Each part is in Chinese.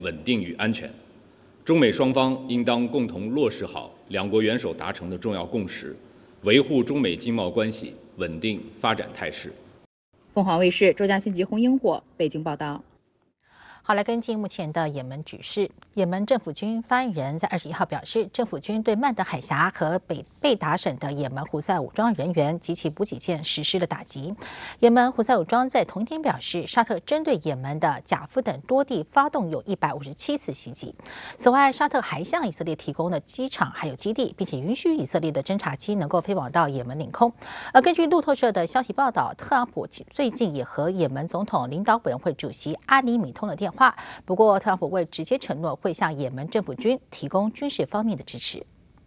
稳定与安全。中美双方应当共同落实好两国元首达成的重要共识，维护中美经贸关系稳定发展态势。 凤凰卫视周佳欣及洪英火北京报道。 好，来跟进目前的也门局势。也门政府军发言人在21号表示，政府军对曼德海峡和贝达省的也门胡塞武装人员及其补给线实施了打击。也门胡塞武装在同一天表示，沙特针对也门的贾夫等多地发动有157次袭击。此外，沙特还向以色列提供了机场还有基地，并且允许以色列的侦察机能够飞往到也门领空。而根据路透社的消息报道，特朗普最近也和也门总统领导委员会主席阿里米通了电话。不过，特朗普未直接承诺会向也门政府军提供军事方面的支持。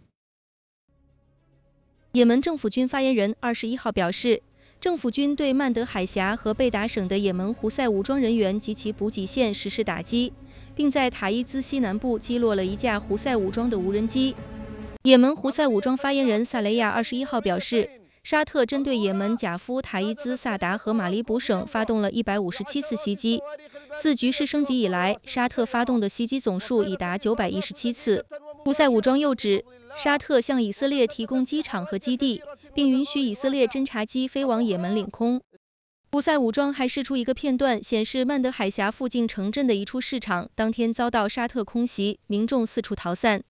也门政府军发言人21号表示，政府军对曼德海峡和贝达省的也门胡塞武装人员及其补给线实施打击，并在塔伊兹西南部击落了一架胡塞武装的无人机。也门胡塞武装发言人萨雷亚21号表示，沙特针对也门贾夫、塔伊兹、萨达和马里卜省发动了157次袭击。自局势升级以来，沙特发动的袭击总数已达917次。胡塞武装又指，沙特向以色列提供机场和基地，并允许以色列侦察机飞往也门领空。胡塞武装还释出一个片段，显示曼德海峡附近城镇的一处市场当天遭到沙特空袭，民众四处逃散。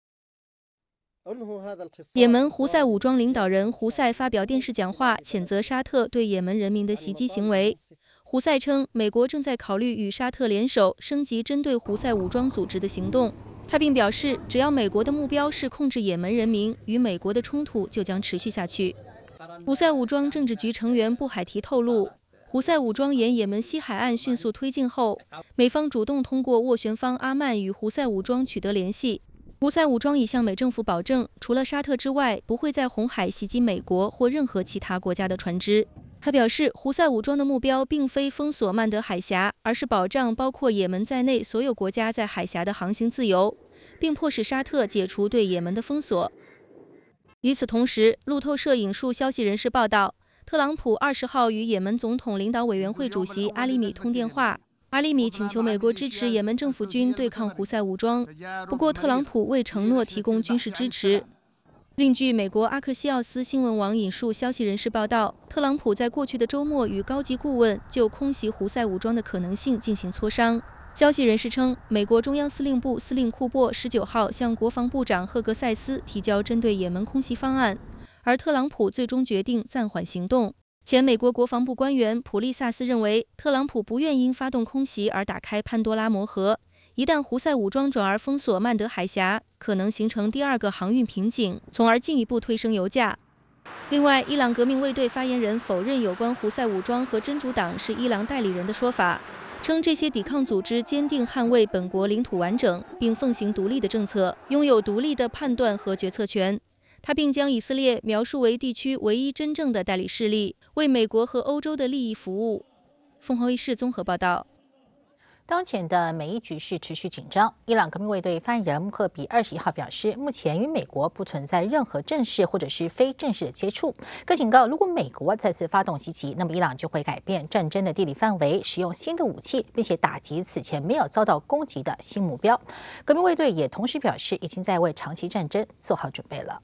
也门胡塞武装领导人胡塞发表电视讲话，谴责沙特对也门人民的袭击行为。胡塞称，美国正在考虑与沙特联手，升级针对胡塞武装组织的行动。他并表示，只要美国的目标是控制也门人民，与美国的冲突就将持续下去。胡塞武装政治局成员布海提透露，胡塞武装沿也门西海岸迅速推进后，美方主动通过斡旋方阿曼与胡塞武装取得联系。胡塞武装已向美政府保证，除了沙特之外，不会在红海袭击美国或任何其他国家的船只。他表示，胡塞武装的目标并非封锁曼德海峡，而是保障包括也门在内所有国家在海峡的航行自由，并迫使沙特解除对也门的封锁。与此同时，路透社引述消息人士报道，特朗普20号与也门总统领导委员会主席阿里米通电话。阿里米请求美国支持也门政府军对抗胡塞武装，不过特朗普未承诺提供军事支持。另据美国阿克西奥斯新闻网引述消息人士报道，特朗普在过去的周末与高级顾问就空袭胡塞武装的可能性进行磋商。消息人士称，美国中央司令部司令库珀19号向国防部长赫格塞斯提交针对也门空袭方案，而特朗普最终决定暂缓行动。前美国国防部官员普利萨斯认为，特朗普不愿因发动空袭而打开潘多拉魔盒。一旦胡塞武装转而封锁曼德海峡，可能形成第二个航运瓶颈，从而进一步推升油价。另外，伊朗革命卫队发言人否认有关胡塞武装和真主党是伊朗代理人的说法，称这些抵抗组织坚定捍卫本国领土完整，并奉行独立的政策，拥有独立的判断和决策权。他并将以色列描述为地区唯一真正的代理势力，为美国和欧洲的利益服务。凤凰卫视综合报道。 当前的美伊局势持续紧张，伊朗革命卫队发言人穆赫比21号表示，目前与美国不存在任何正式或者是非正式的接触。更警告，如果美国再次发动袭击，那么伊朗就会改变战争的地理范围，使用新的武器，并且打击此前没有遭到攻击的新目标。革命卫队也同时表示，已经在为长期战争做好准备了。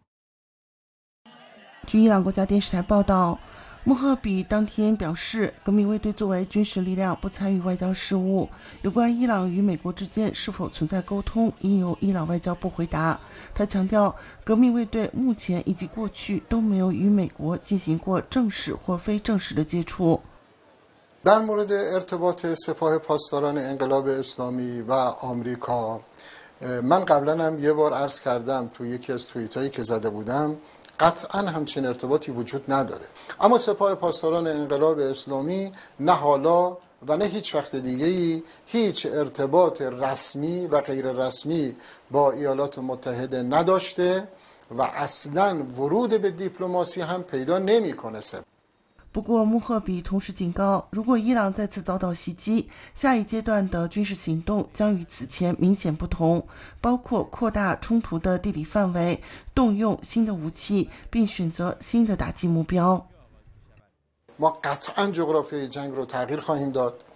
据伊朗国家电视台报道，穆赫比当天表示，革命卫队作为军事力量不参与外交事务，有关伊朗与美国之间是否存在沟通，应由伊朗外交部回答。他强调，革命卫队目前以及过去都没有与美国进行过正式或非正式的接触。 در مورد ارتباط سپاه پاسداران انقلاب اسلامی و آمریکا من قبلا هم یه بار عرض کردم تو یکی از توییتایی که زده بودم قطعا همچین ارتباطی وجود نداره اما سپاه پاسداران انقلاب اسلامی نه حالا و نه هیچ وقت دیگه‌ای هیچ ارتباط رسمی و غیر رسمی با ایالات متحده نداشته و اصلا ورود به دیپلماسی هم پیدا نمی‌کنه. 不过穆赫比同时警告，如果伊朗再次遭到袭击，下一阶段的军事行动将与此前明显不同，包括扩大冲突的地理范围，动用新的武器，并选择新的打击目标。 ما قطعا جغرافیای جنگ رو تغییر خواهیم داد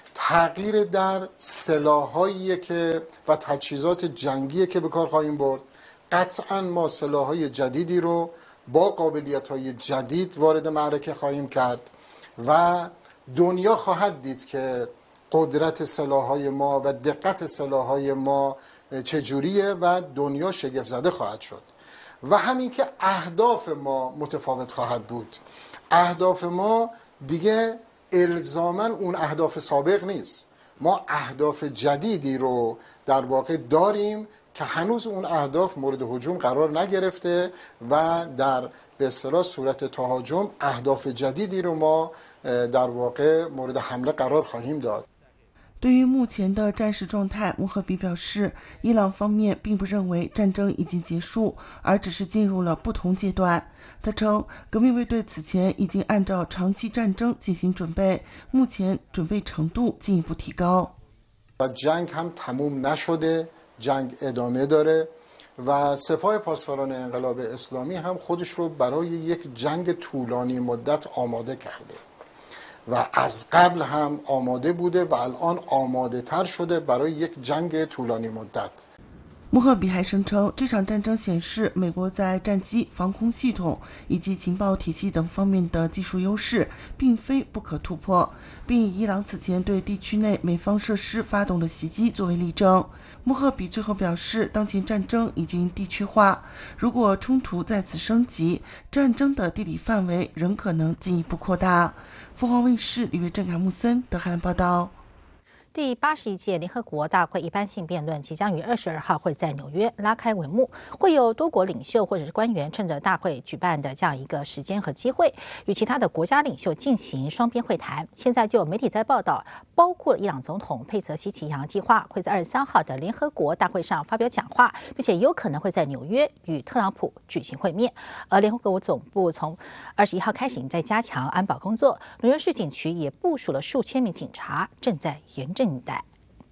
تغییر در سلاح‌هایی که و تجهیزات جنگی که به کار خواهیم برد. قطعاً ما سلاح‌های جدیدی رو با قابلیت‌های جدید وارد معرکه خواهیم کرد و دنیا خواهد دید که قدرت سلاح‌های ما و دقت سلاح‌های ما چجوریه و دنیا شگفت زده خواهد شد. و همین که اهداف ما متفاوت خواهد بود. اهداف ما دیگه الزاماً اون اهداف سابق نیست. ما اهداف جدیدی رو در واقع داریم که هنوز اون اهداف مورد هجوم قرار نگرفته و در به اصطلاح صورت تهاجم اهداف جدیدی رو ما در واقع مورد حمله قرار خواهیم داد. 对于目前的战事状态，穆赫比表示，伊朗方面并不认为战争已经结束，而只是进入了不同阶段。他称，革命卫队此前已经按照长期战争进行准备，目前准备程度进一步提高。 جنگ هم تموم نشده، جنگ ادامه داره و سپاه پاسداران انقلاب اسلامی هم خودش رو برای یک جنگ طولانی مدت آماده کرده و از قبل هم آماده بوده و الان آماده تر شده برای یک جنگ طولانی مدت。 穆赫比还声称，这场战争显示美国在战机、防空系统以及情报体系等方面的技术优势并非不可突破，并以伊朗此前对地区内美方设施发动的袭击作为例证。穆赫比最后表示，当前战争已经地区化，如果冲突再次升级，战争的地理范围仍可能进一步扩大。凤凰卫视李月正、卡木森德汉报道。 第81届联合国大会一般性辩论即将于22号会在纽约拉开帷幕，会有多国领袖或者是官员趁着大会举办的这样一个时间和机会，与其他的国家领袖进行双边会谈。现在就有媒体在报道，包括伊朗总统佩泽希奇扬计划会在23号的联合国大会上发表讲话，并且有可能会在纽约与特朗普举行会面。而联合国总部从21号开始在加强安保工作，纽约市警局也部署了数千名警察，正在严阵以待。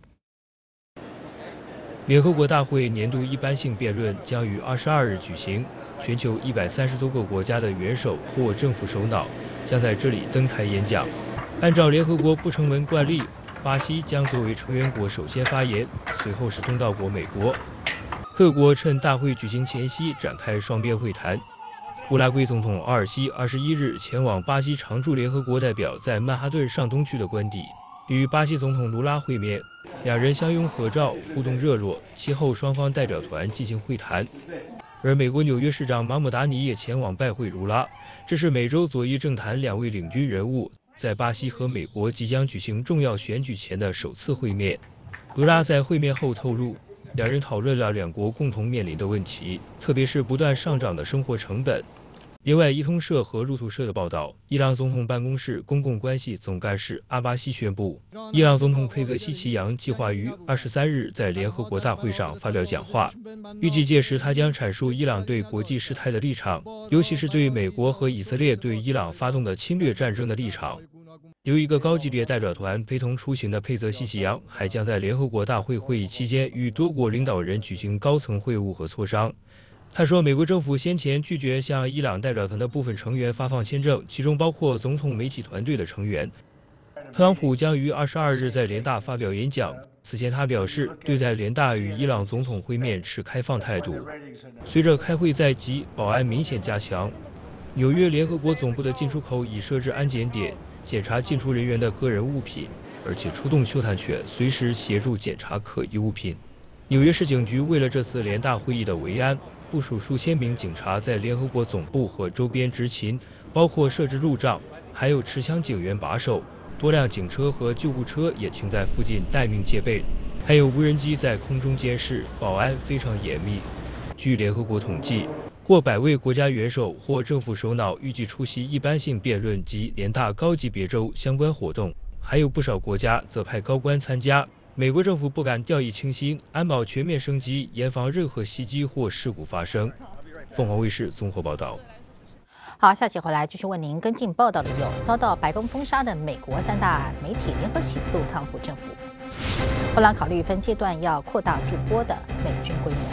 联合国大会年度一般性辩论将于22日举行，全球130多个国家的元首或政府首脑将在这里登台演讲。按照联合国不成文惯例，巴西将作为成员国首先发言，随后是东道国美国。各国趁大会举行前夕展开双边会谈。乌拉圭总统奥尔西21日前往巴西常驻联合国代表在曼哈顿上东区的官邸，与巴西总统卢拉会面，两人相拥合照，互动热络。其后双方代表团进行会谈。而美国纽约市长马姆达尼也前往拜会卢拉，这是美洲左翼政坛两位领军人物在巴西和美国即将举行重要选举前的首次会面。卢拉在会面后透露，两人讨论了两国共同面临的问题，特别是不断上涨的生活成本。另外，伊通社和路透社的报道，伊朗总统办公室公共关系总干事阿巴西宣布，伊朗总统佩泽希奇扬计划于23日在联合国大会上发表讲话，预计届时他将阐述伊朗对国际事态的立场，尤其是对美国和以色列对伊朗发动的侵略战争的立场。由一个高级别代表团陪同出行的佩泽希奇扬还将在联合国大会会议期间与多国领导人举行高层会晤和磋商。他说，美国政府先前拒绝向伊朗代表团的部分成员发放签证，其中包括总统媒体团队的成员。特朗普将于22日在联大发表演讲，此前他表示对在联大与伊朗总统会面持开放态度。随着开会在即，保安明显加强。纽约联合国总部的进出口已设置安检点，检查进出人员的个人物品，而且出动嗅探犬，随时协助检查可疑物品。纽约市警局为了这次联大会议的维安，部署数千名警察在联合国总部和周边执勤，包括设置路障，还有持枪警员把守。多辆警车和救护车也停在附近待命戒备，还有无人机在空中监视，保安非常严密。据联合国统计，过100位国家元首或政府首脑预计出席一般性辩论及联大高级别州相关活动，还有不少国家则派高官参加。美国政府不敢掉以轻心，安保全面升级，严防任何袭击或事故发生。凤凰卫视综合报道。 好，下期回来继续为您跟进报道的有遭到白宫封杀的美国3大媒体联合起诉特朗普政府，波兰考虑分阶段要扩大驻波的美军规模。